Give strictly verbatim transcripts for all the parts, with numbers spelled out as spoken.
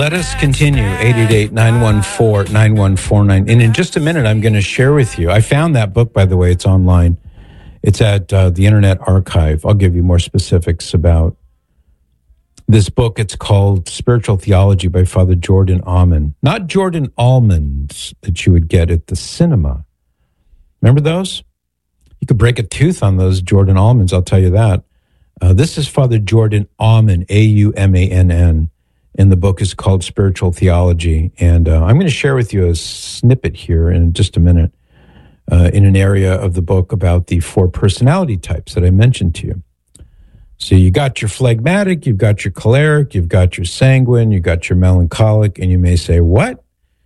let us continue. eight eight eight, nine one four, nine one four nine. And in just a minute, I'm going to share with you. I found that book, by the way. It's online. It's at uh, the Internet Archive. I'll give you more specifics about this book. It's called Spiritual Theology by Father Jordan Almond. Not Jordan almonds that you would get at the cinema. Remember those? You could break a tooth on those Jordan almonds, I'll tell you that. Uh, this is Father Jordan Aumann, A U M A N N, and the book is called Spiritual Theology. And uh, I'm going to share with you a snippet here in just a minute uh, in an area of the book about the four personality types that I mentioned to you. So you got your phlegmatic, you've got your choleric, you've got your sanguine, you've got your melancholic, and you may say, what?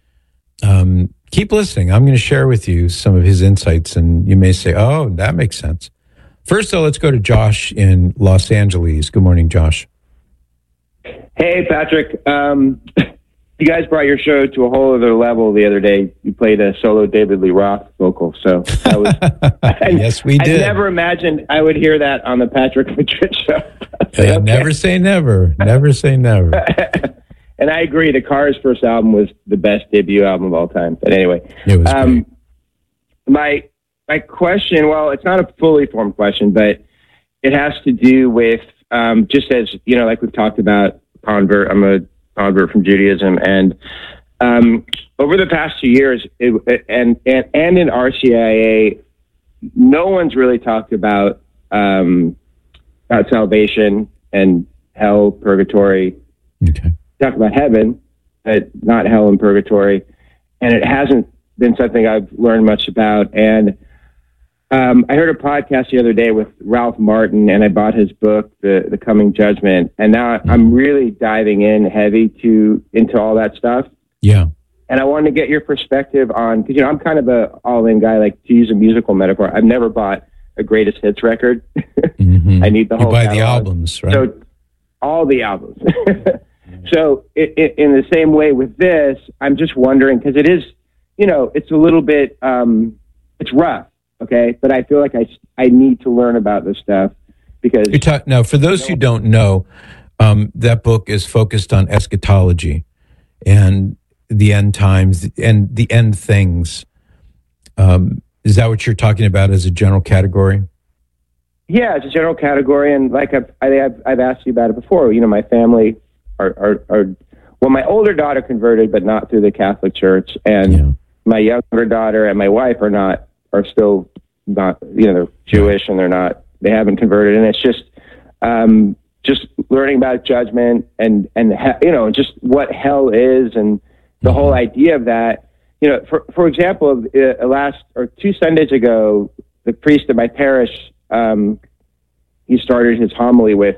Um, keep listening. I'm going to share with you some of his insights, and you may say, oh, that makes sense. First, though, let's go to Josh in Los Angeles. Good morning, Josh. Hey, Patrick. Um, you guys brought your show to a whole other level the other day. You played a solo David Lee Roth vocal. So that was, I, yes, we did. I never imagined I would hear that on the Patrick Madrid show. Say, okay. Never say never. Never say never. And I agree. The Cars' first album was the best debut album of all time. But anyway, it was um, great. my my question, well, it's not a fully formed question, but it has to do with um, just as, you know, like we've talked about, convert. I'm a convert from Judaism. And um, over the past two years, it, and, and, and in R C I A, no one's really talked about, um, about salvation and hell, purgatory. Okay. Talk about heaven, but not hell and purgatory. And it hasn't been something I've learned much about. And um, I heard a podcast the other day with Ralph Martin, and I bought his book, The The Coming Judgment. And now I'm really diving in heavy to into all that stuff. Yeah. And I wanted to get your perspective on, because, you know, I'm kind of a all-in guy, like, to use a musical metaphor. I've never bought a greatest hits record. Mm-hmm. I need the whole You buy catalog. the albums, right? So all the albums. So it, it, in the same way with this, I'm just wondering, because it is, you know, it's a little bit, um, it's rough, okay? But I feel like I, I need to learn about this stuff because... You're ta- now, for those who don't know, um, that book is focused on eschatology and the end times and the end things. Um, is that what you're talking about as a general category? Yeah, it's a general category. And like I've, I, I've, I've asked you about it before, you know, my family... Are, are, are well, my older daughter converted, but not through the Catholic Church, and yeah. my younger daughter and my wife are not are still not, you know, they're Jewish and they're not, they haven't converted, and it's just um, just learning about judgment and and he, you know, just what hell is and the mm-hmm. whole idea of that. You know, for for example, uh, last or two Sundays ago, the priest at my parish, um, he started his homily with,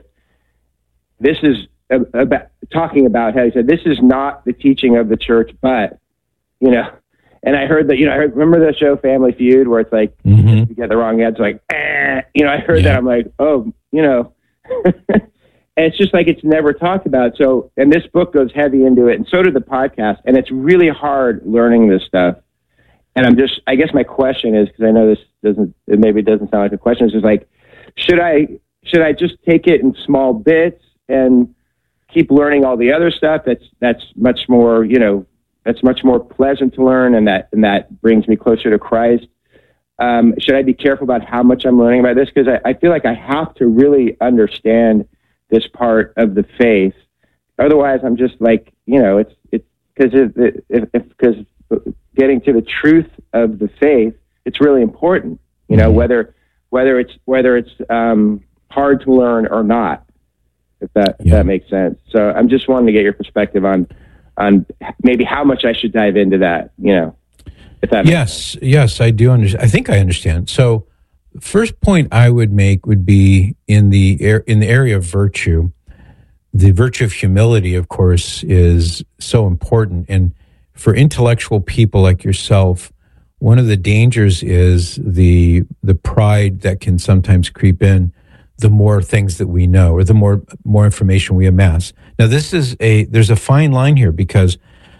"This is." About talking about how he said, this is not the teaching of the church, but, you know, and I heard that, you know, I heard, remember the show Family Feud where it's like, mm-hmm. you get the wrong answer, like, eh, you know, I heard yeah. that. I'm like, oh, you know, and it's just like, it's never talked about. So, and this book goes heavy into it. And so did the podcast. And it's really hard learning this stuff. And I'm just, I guess my question is, because I know this doesn't, it maybe doesn't sound like a question. It's just like, should I, should I just take it in small bits and keep learning all the other stuff that's that's much more, you know, that's much more pleasant to learn, and that and that brings me closer to Christ? Um, should I be careful about how much I'm learning about this? Because I, I feel like I have to really understand this part of the faith. Otherwise, I'm just like, you know, it's it's because it, it, if because getting to the truth of the faith, it's really important. You know, mm-hmm. whether whether it's whether it's um, hard to learn or not. If that if yeah. that makes sense. So I'm just wanting to get your perspective on on maybe how much I should dive into that, you know, if that makes yes, sense. Yes, I do understand. I think I understand. So first point I would make would be in the air, in the area of virtue. The virtue of humility, of course, is so important. And for intellectual people like yourself, one of the dangers is the the pride that can sometimes creep in the more things that we know or the more more information we amass. Now, this is a, there's a fine line here because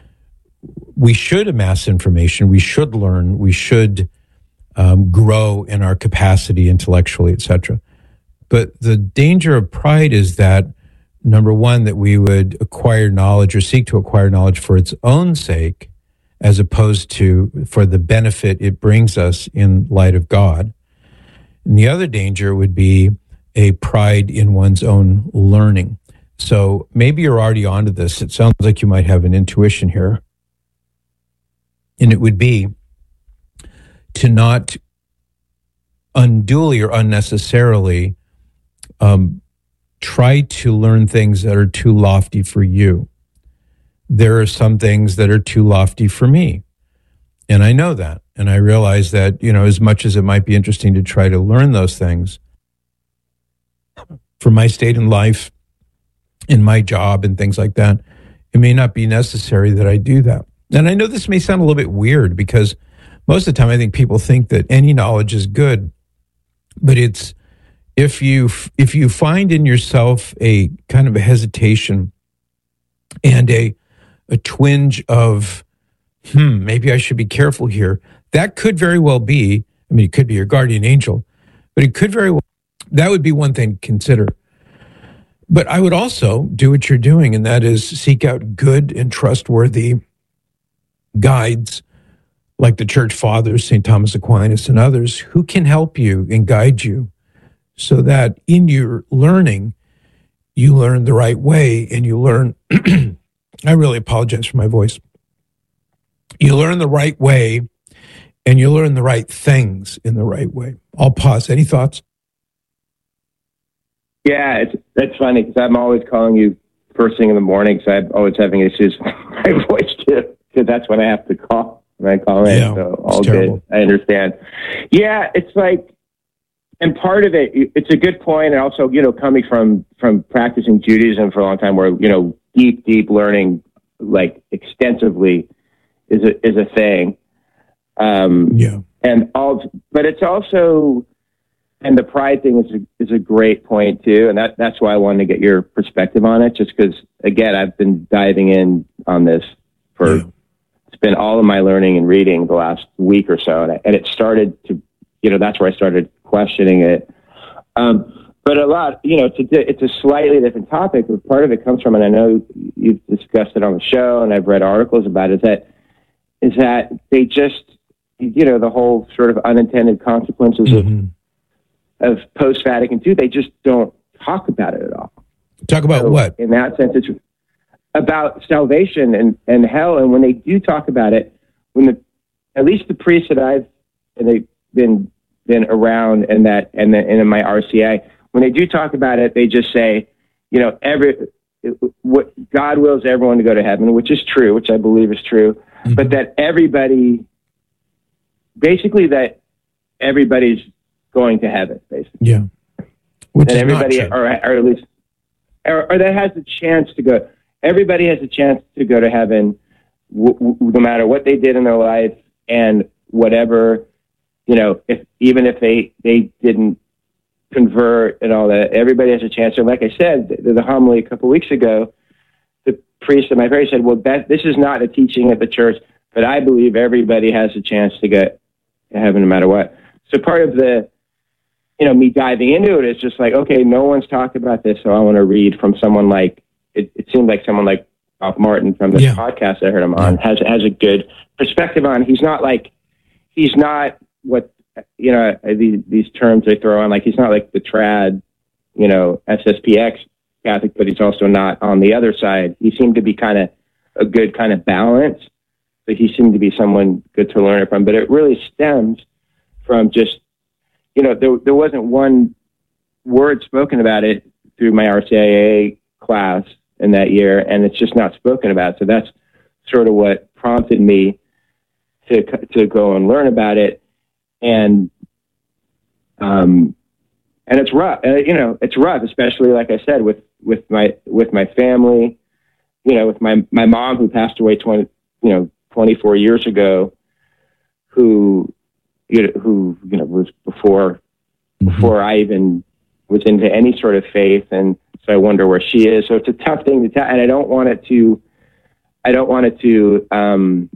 we should amass information, we should learn, we should um, grow in our capacity intellectually, et cetera. But the danger of pride is that number one, that we would acquire knowledge or seek to acquire knowledge for its own sake, as opposed to for the benefit it brings us in light of God. And the other danger would be a pride in one's own learning. So maybe you're already onto this. It sounds like you might have an intuition here. And it would be to not unduly or unnecessarily um, try to learn things that are too lofty for you. There are some things that are too lofty for me. And I know that. And I realize that, you know, as much as it might be interesting to try to learn those things, for my state in life, in my job and things like that, it may not be necessary that I do that. And I know this may sound a little bit weird, because most of the time I think people think that any knowledge is good, but it's, if you if you find in yourself a kind of a hesitation and a a twinge of, hmm, maybe I should be careful here, that could very well be, I mean, it could be your guardian angel, but it could very well, that would be one thing to consider. But I would also do what you're doing, and that is seek out good and trustworthy guides like the church fathers, Saint Thomas Aquinas and others, who can help you and guide you so that in your learning, you learn the right way, and you learn, I really apologize for my voice. You learn the right way, and you learn the right things in the right way. I'll pause. Any thoughts? Yeah, it's that's funny, because I'm always calling you first thing in the morning, because I'm always having issues with my voice too, because that's when I have to call when I call in. Yeah, so all terrible. good. I understand. Yeah, it's like, and part of it, it's a good point, and also, you know, coming from from practicing Judaism for a long time, where, you know, deep, deep learning, like extensively, is a is a thing. Um, yeah, and all, but it's also. And the pride thing is a, is a great point too, and that that's why I wanted to get your perspective on it. Just because, again, I've been diving in on this for yeah. it's been all of my learning and reading the last week or so, and, I, and it started to, you know, that's where I started questioning it. Um, but a lot, you know, it's a, it's a slightly different topic, but part of it comes from, and I know you've discussed it on the show, and I've read articles about it, is that is that they just, you know, the whole sort of unintended consequences mm-hmm. of. of post-Vatican two, they just don't talk about it at all. Talk about so what? In that sense, it's about salvation and, and hell. And when they do talk about it, when the, at least the priests that I've and they've been been around and that and, the, and in my R C A, when they do talk about it, they just say, you know, every what God wills everyone to go to heaven, which is true, which I believe is true, mm-hmm. but that everybody, basically that everybody's going to heaven, basically. Yeah. Which and is everybody, not true. or, or at least, or, or that has the chance to go. Everybody has a chance to go to heaven, w- w- no matter what they did in their life, and whatever, you know, if even if they they didn't convert and all that, everybody has a chance. And like I said, the, the homily a couple of weeks ago, the priest at my parish said, "Well, that this is not a teaching at the church, but I believe everybody has a chance to get to heaven, no matter what." So part of the you know, me diving into it is just like, okay, no one's talked about this, so I want to read from someone like, it, it seemed like someone like Ralph Martin from this yeah. podcast I heard him on has has a good perspective on. He's not like, he's not what, you know, these, these terms they throw on, like he's not like the trad, you know, S S P X Catholic, but he's also not on the other side. He seemed to be kind of a good kind of balance. So he seemed to be someone good to learn it from, but it really stems from just, you know, there there wasn't one word spoken about it through my R C I A class in that year, and it's just not spoken about. So that's sort of what prompted me to to go and learn about it, and um, and it's rough. Uh, you know, it's rough, especially like I said with with my with my family. You know, with my my mom who passed away twenty you know twenty-four years ago, who. You know, who you know was before mm-hmm. before I even was into any sort of faith, and so I wonder where she is. So it's a tough thing to tell, and I don't want it to, I don't want it to um,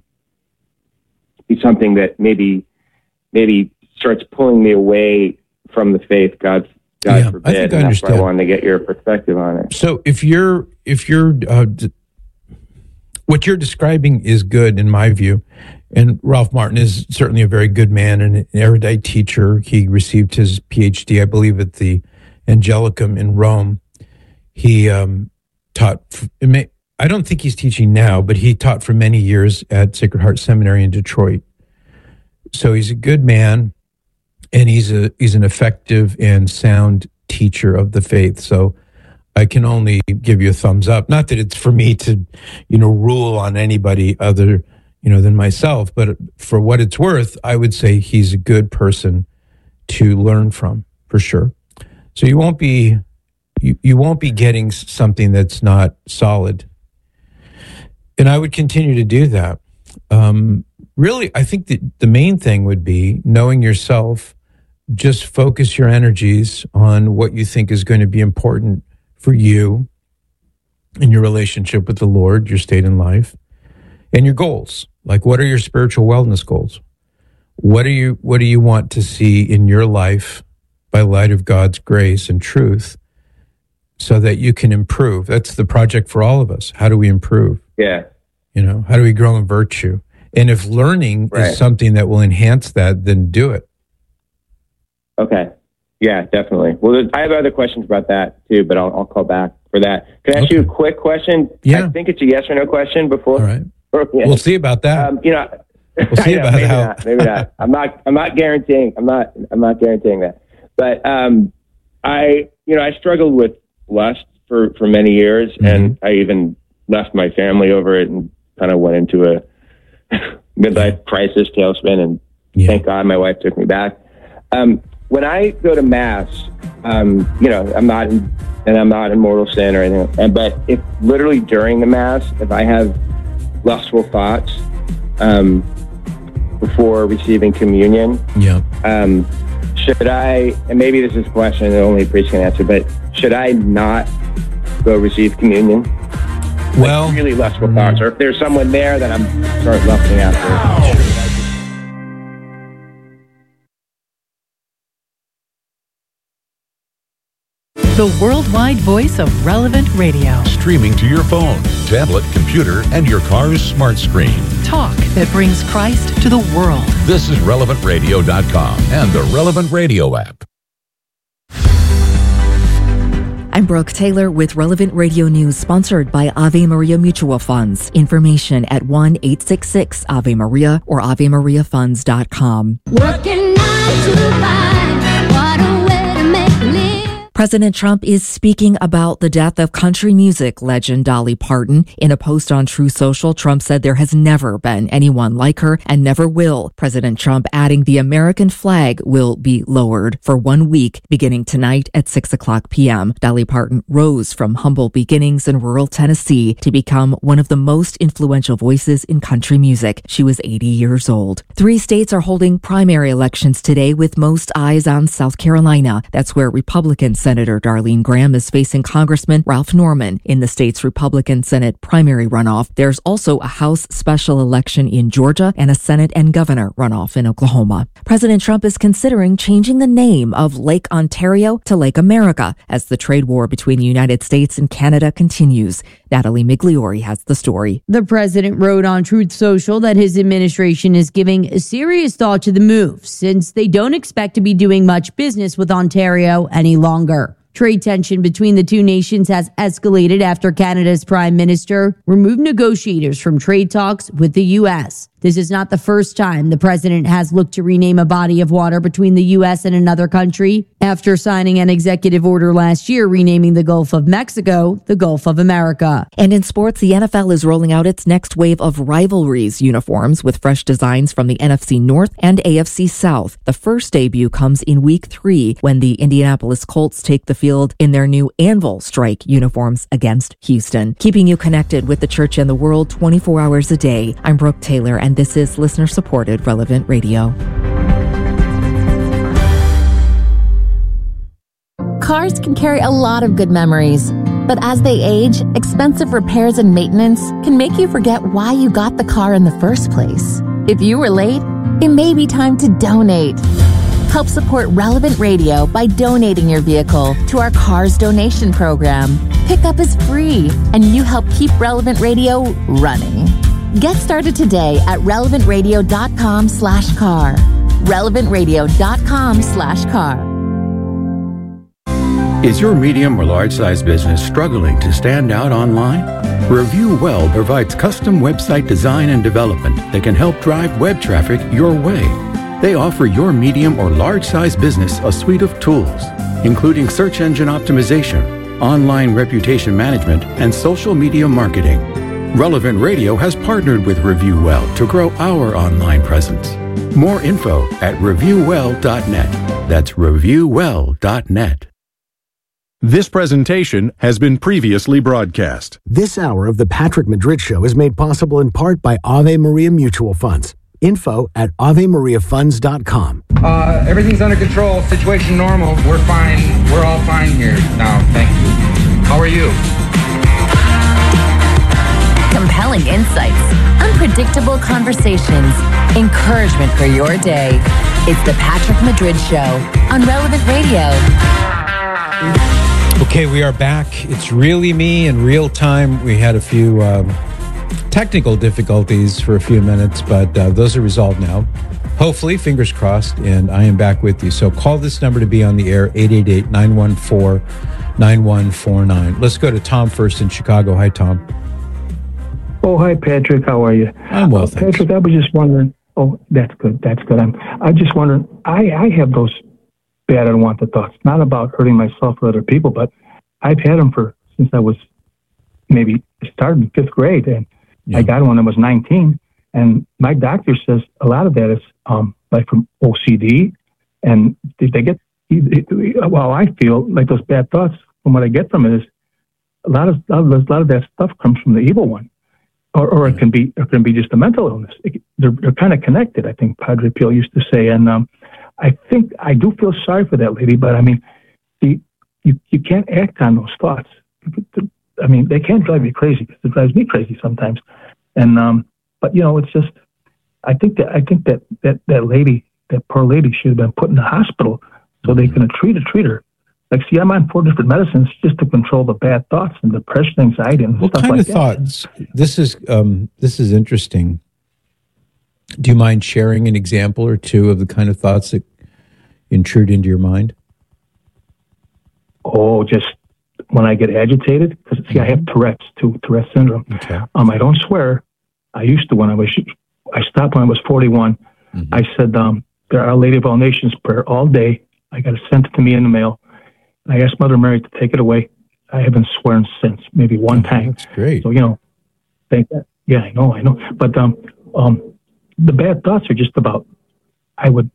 be something that maybe maybe starts pulling me away from the faith God God yeah, forbid. I think I That's understand. why I wanted to get your perspective on it. So if you're, if you're, uh, d- what you're describing is good in my view. And Ralph Martin is certainly a very good man and an erudite teacher. He received his P H D, I believe, at the Angelicum in Rome. He um, taught, I don't think he's teaching now, but he taught for many years at Sacred Heart Seminary in Detroit. So he's a good man, and he's a he's an effective and sound teacher of the faith. So I can only give you a thumbs up. Not that it's for me to, you know, rule on anybody other, you know, than myself, but for what it's worth, I would say he's a good person to learn from, for sure. So you won't be you, you won't be getting something that's not solid. And I would continue to do that. Um, really, I think that the main thing would be knowing yourself. Just focus your energies on what you think is going to be important for you in your relationship with the Lord, your state in life, and your goals. Like, what are your spiritual wellness goals? What do you what do you want to see in your life by light of God's grace and truth so that you can improve? That's the project for all of us. How do we improve? Yeah. You know, how do we grow in virtue? And if learning right. is something that will enhance that, then do it. Okay. Yeah, definitely. Well, I have other questions about that too, but I'll, I'll call back for that. Can I ask okay. you a quick question? Yeah. I think it's a yes or no question before. All right. Or, yeah. We'll see about that. Um, you know, we'll see know, about maybe how. Not, maybe not. I'm not. I'm not guaranteeing. I'm not. I'm not guaranteeing that. But um, I, you know, I struggled with lust for, for many years, mm-hmm. and I even left my family over it, and kind of went into a midlife crisis, tailspin. And yeah. thank God my wife took me back. Um, when I go to mass, um, you know, I'm not in, and I'm not in mortal sin or anything. And, but if literally during the mass, if I have lustful thoughts um, before receiving communion, yeah. um, should I? And maybe this is a question that only a priest can answer, but should I not go receive communion? Well, like really lustful mm, thoughts, or if there's someone there that I'm start lusting after. The worldwide voice of Relevant Radio. Streaming to your phone, tablet, computer, and your car's smart screen. Talk that brings Christ to the world. This is relevant radio dot com and the Relevant Radio app. I'm Brooke Taylor with Relevant Radio News, sponsored by Ave Maria Mutual Funds. Information at one eight six six Ave Maria or ave maria funds dot com. Working nine to five, what a way to make live. President Trump is speaking about the death of country music legend Dolly Parton. In a post on True Social, Trump said there has never been anyone like her and never will. President Trump adding the American flag will be lowered for one week beginning tonight at six o'clock p.m. Dolly Parton rose from humble beginnings in rural Tennessee to become one of the most influential voices in country music. She was eighty years old. Three states are holding primary elections today with most eyes on South Carolina. That's where Republicans Senator Darlene Graham is facing Congressman Ralph Norman in the state's Republican Senate primary runoff. There's also a House special election in Georgia and a Senate and governor runoff in Oklahoma. President Trump is considering changing the name of Lake Ontario to Lake America as the trade war between the United States and Canada continues. Natalie Migliori has the story. The president wrote on Truth Social that his administration is giving serious thought to the move since they don't expect to be doing much business with Ontario any longer. Trade tension between the two nations has escalated after Canada's prime minister removed negotiators from trade talks with the U S. This is not the first time the president has looked to rename a body of water between the U S and another country after signing an executive order last year renaming the Gulf of Mexico the Gulf of America. And in sports, the N F L is rolling out its next wave of rivalries uniforms with fresh designs from the N F C North and A F C South. The first debut comes in week three when the Indianapolis Colts take the field in their new Anvil Strike uniforms against Houston. Keeping you connected with the church and the world twenty-four hours a day. I'm Brooke Taylor, and this is listener-supported Relevant Radio. Cars can carry a lot of good memories, but as they age, expensive repairs and maintenance can make you forget why you got the car in the first place. If you relate, it may be time to donate. Help support Relevant Radio by donating your vehicle to our Cars donation program. Pickup is free, and you help keep Relevant Radio running. Get started today at relevant radio dot com slash car. relevant radio dot com slash car. Is your medium or large size business struggling to stand out online? Review Well provides custom website design and development that can help drive web traffic your way. They offer your medium or large size business a suite of tools, including search engine optimization, online reputation management, and social media marketing. Relevant Radio has partnered with Review Well to grow our online presence. More info at review well dot net. That's review well dot net. This presentation has been previously broadcast. This hour of the Patrick Madrid Show is made possible in part by Ave Maria Mutual Funds. Info at ave maria funds dot com. Uh, everything's under control. Situation normal. We're fine. We're all fine here now. Thank you. How are you? Compelling insights, unpredictable conversations, encouragement for your day. It's the Patrick Madrid Show on Relevant Radio. Okay, we are back. It's really me in real time. We had a few um, technical difficulties for a few minutes, but uh, those are resolved now. Hopefully, fingers crossed, and I am back with you. So call this number to be on the air, eight eight eight, nine one four, nine one four nine. Let's go to Tom first in Chicago. Hi, Tom. Oh, hi, Patrick. How are you? I'm well, uh, thanks. Patrick, I was just wondering. Oh, that's good. That's good. I'm. I'm just wondering. I, I have those bad, unwanted thoughts. Not about hurting myself or other people, but I've had them for since I was maybe started in fifth grade, and yeah. I got them when I was nineteen. And my doctor says a lot of that is um, like from O C D, and they get. Well, I feel like those bad thoughts from what I get from it is a lot of a lot of that stuff comes from the evil one. Or, or it can be, it can be just a mental illness. It, they're, they're kind of connected, I think Padre Pio used to say. And um, I think I do feel sorry for that lady, but I mean, the, you you can't act on those thoughts. I mean, they can drive you crazy because it drives me crazy sometimes. And um, but you know, it's just, I think that I think that that that lady, that poor lady, should have been put in the hospital so they can treat her, treat her. Like, see, I'm on four different medicines just to control the bad thoughts and depression, anxiety, and what stuff kind like of that. thoughts? This is um, this is interesting. Do you mind sharing an example or two of the kind of thoughts that intrude into your mind? Oh, just when I get agitated, because see, mm-hmm. I have Tourette's too, Tourette's syndrome. Okay. Um, I don't swear. I used to when I was. I stopped when I was forty-one. Mm-hmm. I said, um, "There Our Lady of All Nations prayer all day." I got it sent to me in the mail. I asked Mother Mary to take it away. I haven't sworn since, maybe one oh, time. That's great. So, you know, thank that. Yeah, I know, I know. But um, um, the bad thoughts are just about, I would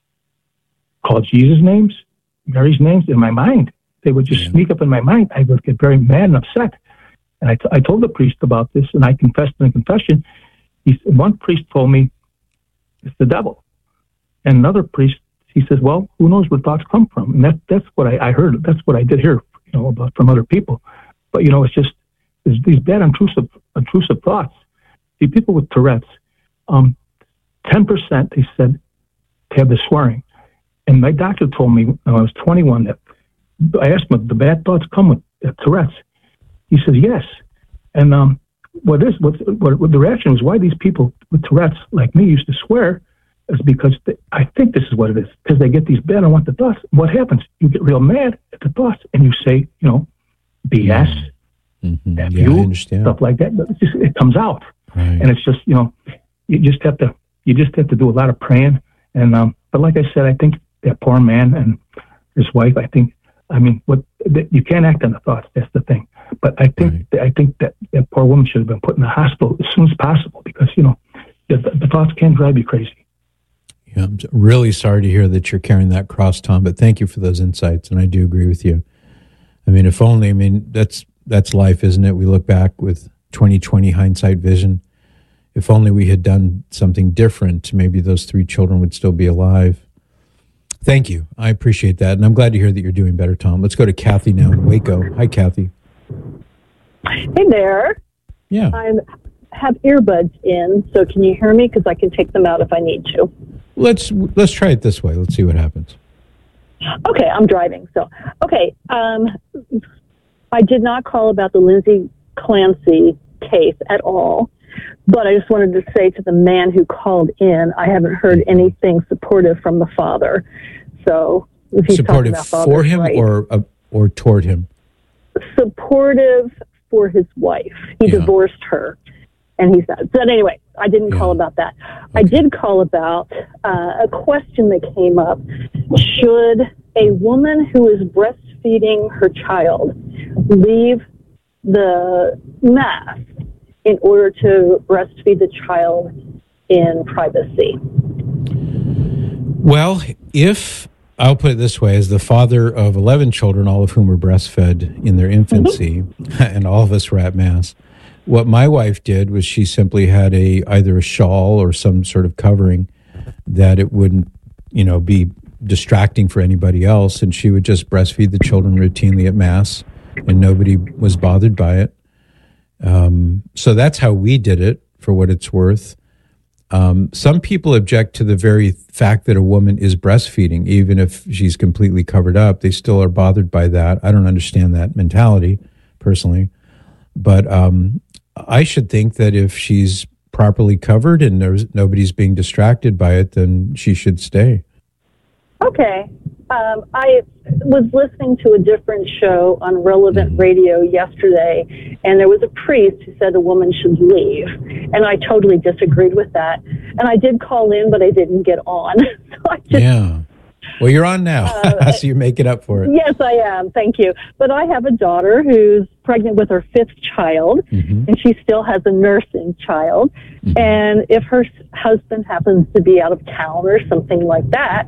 call Jesus' names, Mary's names in my mind. They would just yeah. sneak up in my mind. I would get very mad and upset. And I, t- I told the priest about this, and I confessed in a confession. He, one priest told me, it's the devil. And another priest, he says, well, who knows where thoughts come from? And that, that's what I, I heard. That's what I did hear, you know, about from other people. But, you know, it's just there's these bad intrusive, intrusive thoughts. See, people with Tourette's, um, ten percent, they said, have the swearing. And my doctor told me when I was twenty-one that I asked him, the bad thoughts come with uh, Tourette's? He says, yes. And um, what is, what, what, what the reaction was, why these people with Tourette's like me used to swear is because they, I think this is what it is, because they get these bad unwanted thoughts. What happens? You get real mad at the thoughts, and you say, you know, B S, mm-hmm. F yeah, U, I understand. stuff like that. It, just, it comes out, right. And it's just, you know, you just have to, you just have to do a lot of praying. And um, but like I said, I think that poor man and his wife, I think, I mean, what that you can't act on the thoughts. That's the thing. But I think, right. that, I think that that poor woman should have been put in the hospital as soon as possible because you know, the, the thoughts can drive you crazy. Yeah, I'm really sorry to hear that you're carrying that cross, Tom, but thank you for those insights, and I do agree with you. I mean, if only, I mean, that's that's life, isn't it? We look back with twenty twenty hindsight vision. If only we had done something different, maybe those three children would still be alive. Thank you. I appreciate that, and I'm glad to hear that you're doing better, Tom. Let's go to Kathy now in Waco. Hi, Kathy. Hey there. Yeah. I have earbuds in, so can you hear me? Because I can take them out if I need to. let's let's try it this way. Let's see what happens. Okay, I'm driving. So, okay, um, I did not call about the Lindsay Clancy case at all, but I just wanted to say to the man who called in, I haven't heard anything supportive from the father. So, if he's supportive talking about for him right, or uh, or toward him? Supportive for his wife. He Yeah. divorced her, and he's not. But anyway, I didn't call about that. I did call about uh, a question that came up. Should a woman who is breastfeeding her child leave the mass in order to breastfeed the child in privacy? Well, if I'll put it this way, as the father of eleven children, all of whom were breastfed in their infancy, mm-hmm. and all of us were at Mass, what my wife did was she simply had a either a shawl or some sort of covering that it wouldn't, you know, be distracting for anybody else, and she would just breastfeed the children routinely at Mass, and nobody was bothered by it. Um, so that's how we did it, for what it's worth. Um, some people object to the very fact that a woman is breastfeeding, even if she's completely covered up. They still are bothered by that. I don't understand that mentality, personally. But um, I should think that if she's properly covered and there's nobody's being distracted by it, then she should stay. Okay. Um, I was listening to a different show on Relevant mm-hmm. Radio yesterday, and there was a priest who said a woman should leave, and I totally disagreed with that. And I did call in, but I didn't get on. so I just, yeah. Well, you're on now, uh, so you're making up for it. Yes, I am. Thank you. But I have a daughter who's pregnant with her fifth child, mm-hmm. and she still has a nursing child. Mm-hmm. And if her husband happens to be out of town or something like that,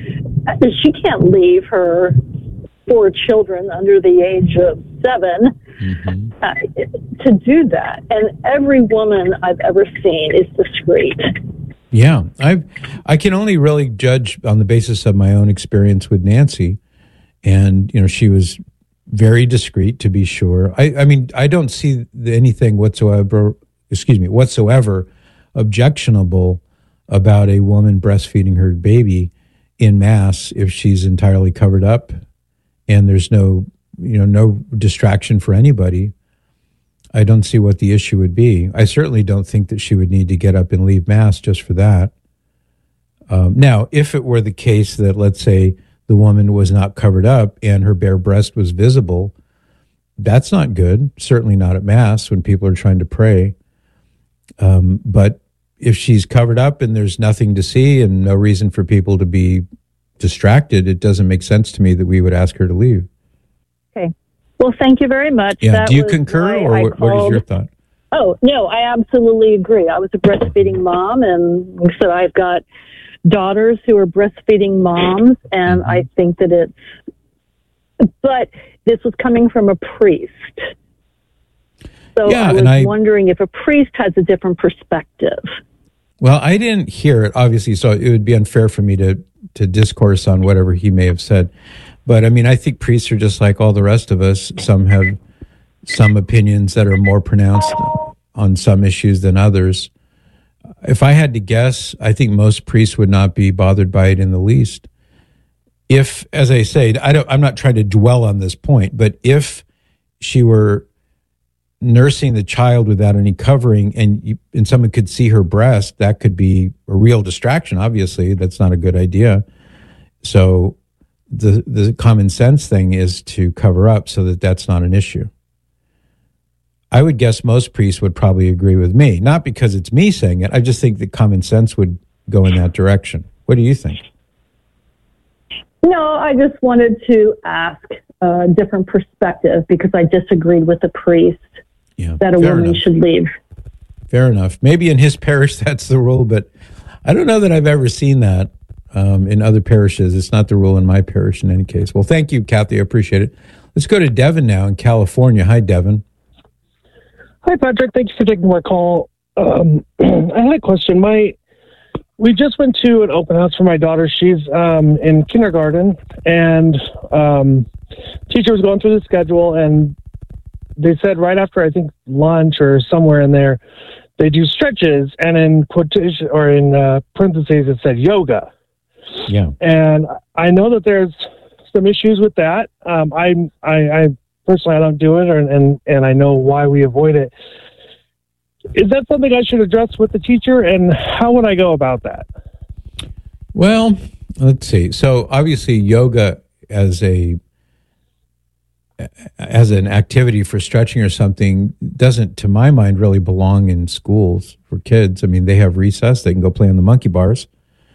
she can't leave her four children under the age of seven mm-hmm. uh, to do that. And every woman I've ever seen is discreet. Yeah, I I can only really judge on the basis of my own experience with Nancy, and you know she was very discreet, to be sure. I, I mean I don't see anything whatsoever, excuse me, whatsoever objectionable about a woman breastfeeding her baby in Mass if she's entirely covered up, and there's no you know no distraction for anybody. I don't see what the issue would be. I certainly don't think that she would need to get up and leave Mass just for that. Um, now, if it were the case that, let's say, the woman was not covered up and her bare breast was visible, that's not good. Certainly not at Mass when people are trying to pray. Um, but if she's covered up and there's nothing to see and no reason for people to be distracted, it doesn't make sense to me that we would ask her to leave. Okay. Well, thank you very much. Yeah. That Do you was concur, or what, what is your thought? Oh, no, I absolutely agree. I was a breastfeeding mom, and like I said, I've got daughters who are breastfeeding moms, and mm-hmm. I think that it's, but this was coming from a priest. So yeah, I was and I, wondering if a priest has a different perspective. Well, I didn't hear it, obviously, so it would be unfair for me to, to discourse on whatever he may have said. But, I mean, I think priests are just like all the rest of us. Some have some opinions that are more pronounced on some issues than others. If I had to guess, I think most priests would not be bothered by it in the least. If, as I say, I don't, I'm not trying to dwell on this point, but if she were nursing the child without any covering and you, and someone could see her breast, that could be a real distraction. Obviously, that's not a good idea. So the the common sense thing is to cover up so that that's not an issue. I would guess most priests would probably agree with me, not because it's me saying it. I just think that common sense would go in that direction. What do you think? No, I just wanted to ask a different perspective because I disagreed with the priest yeah, that a woman enough. should leave. Fair enough. Maybe in his parish that's the rule, but I don't know that I've ever seen that um, in other parishes. It's not the rule in my parish in any case. Well, thank you, Kathy. I appreciate it. Let's go to Devin now in California. Hi, Devin. Hi, Patrick. Thanks for taking my call. Um, I had a question. My we just went to an open house for my daughter. She's um, in kindergarten, and um, teacher was going through the schedule, and they said right after I think lunch or somewhere in there they do stretches, and in quotation or in uh, parentheses it said yoga. Yeah. And I know that there's some issues with that. Um, I, I, I personally I don't do it, or, and and I know why we avoid it. Is that something I should address with the teacher, and how would I go about that? Well, let's see. So obviously, yoga as a as an activity for stretching or something doesn't, to my mind, really belong in schools for kids. I mean, they have recess; they can go play on the monkey bars.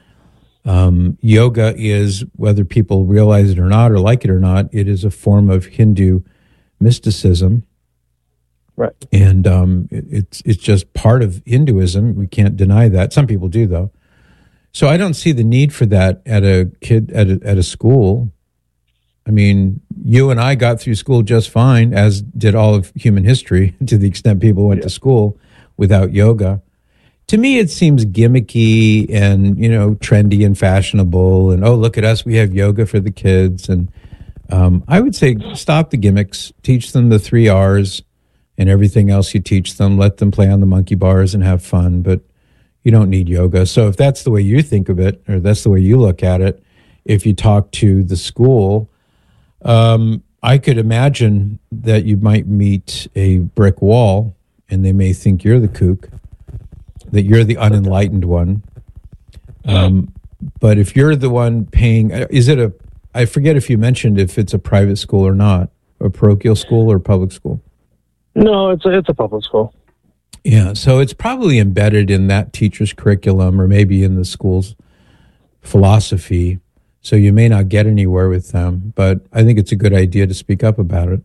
Um, yoga is, whether people realize it or not, or like it or not, it is a form of Hindu mysticism. Right. And um, it, it's it's just part of Hinduism. We can't deny that. Some people do, though. So I don't see the need for that at a kid at a, at a school. I mean, you and I got through school just fine, as did all of human history, to the extent people went yeah. to school without yoga. To me, it seems gimmicky and, you know, trendy and fashionable. And, oh, look at us, we have yoga for the kids. And um, I would say stop the gimmicks, teach them the three R's and everything else you teach them. Let them play on the monkey bars and have fun, but you don't need yoga. So if that's the way you think of it, or that's the way you look at it, if you talk to the school, um, I could imagine that you might meet a brick wall and they may think you're the kook, that you're the unenlightened one. Um, but if you're the one paying, is it a, I forget if you mentioned if it's a private school or not, a parochial school or public school? No, it's a, it's a public school. Yeah, so it's probably embedded in that teacher's curriculum or maybe in the school's philosophy. So you may not get anywhere with them, but I think it's a good idea to speak up about it.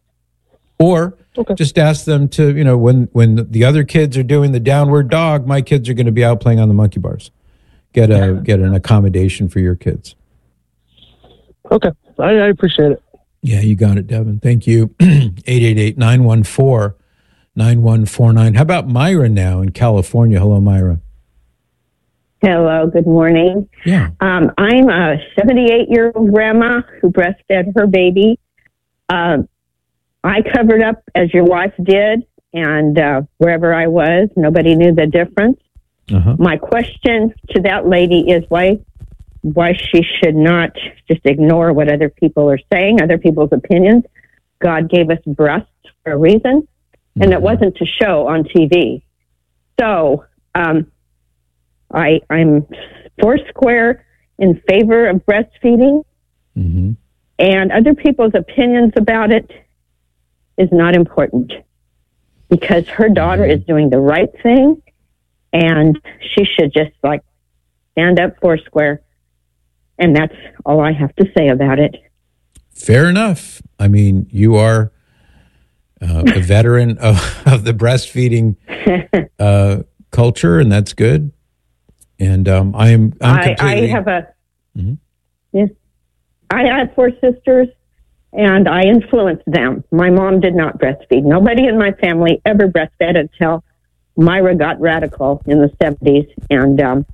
Or okay. just ask them to, you know, when, when the other kids are doing the downward dog, my kids are going to be out playing on the monkey bars. Get a get an accommodation for your kids. Okay, I, I appreciate it. Yeah, you got it, Devin. Thank you. eight eight eight, nine one four, nine one four nine. How about Myra now in California? Hello, Myra. Hello, good morning. Yeah. Um, I'm a seventy-eight-year-old grandma who breastfed her baby. Um, I covered up as your wife did, and uh, wherever I was, nobody knew the difference. Uh-huh. My question to that lady is why why she should not just ignore what other people are saying, other people's opinions. God gave us breasts for a reason, and mm-hmm. it wasn't to show on T V. So um, I, I'm foursquare in favor of breastfeeding, mm-hmm. and other people's opinions about it is not important, because her daughter mm-hmm. is doing the right thing, and she should just like stand up foursquare. And that's all I have to say about it. Fair enough. I mean, you are uh, a veteran of, of the breastfeeding uh, culture, and that's good. And um, I am. I'm I, completely... I have a. Mm-hmm. Yes, I have four sisters, and I influenced them. My mom did not breastfeed. Nobody in my family ever breastfed until Myra got radical in the seventies, and um,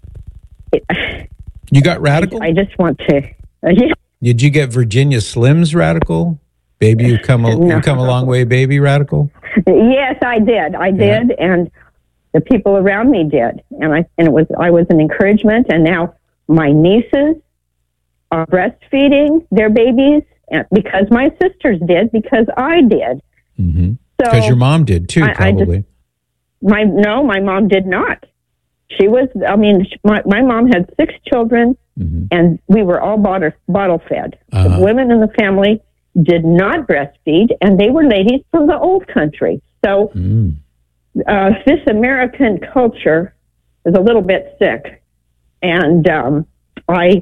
it, you got radical. I, I just want to. Uh, yeah. Did you get Virginia Slim's radical? Baby, you come a, no. you come a long way, baby, radical. Yes, I did. I did, yeah. And the people around me did, and I and it was I was an encouragement. And now my nieces are breastfeeding their babies because my sisters did, because I did. Mm-hmm. So because your mom did too, I, probably. I just, my no, my mom did not. She was. I mean, my my mom had six children, mm-hmm. and we were all bottle bottle fed. Uh-huh. The women in the family did not breastfeed, and they were ladies from the old country. So mm. uh, this American culture is a little bit sick, and um, I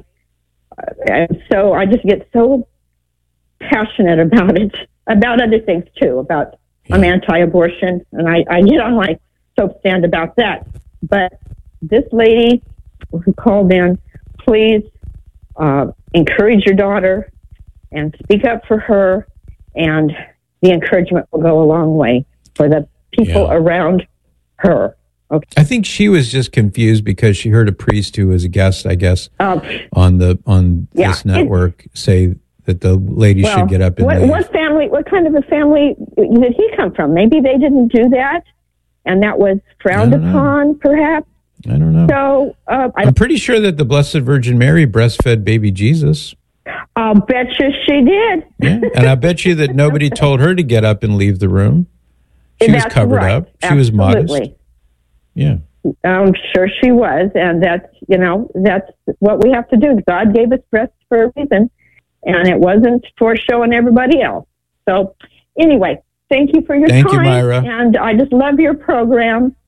and so I just get so passionate about it, about other things too. About yeah. I'm anti-abortion, and I, I get on my soap stand about that. But this lady who called in, please uh, encourage your daughter and speak up for her, and the encouragement will go a long way for the people yeah. around her. Okay. I think she was just confused because she heard a priest who was a guest, I guess, um, on the on yeah, this network say that the lady well, should get up and what, leave. What family? What kind of a family did he come from? Maybe they didn't do that, and that was frowned upon, perhaps. I don't know. So uh, I I'm pretty sure that the Blessed Virgin Mary breastfed baby Jesus. I'll bet you she did. Yeah, and I bet you that nobody told her to get up and leave the room. She was That's covered right. up. She was modest. Absolutely. Yeah. I'm sure she was, and that's, you know, that's what we have to do. God gave us breasts for a reason, and it wasn't for showing everybody else. So anyway, thank you for your Thank you, time. Myra. And I just love your program.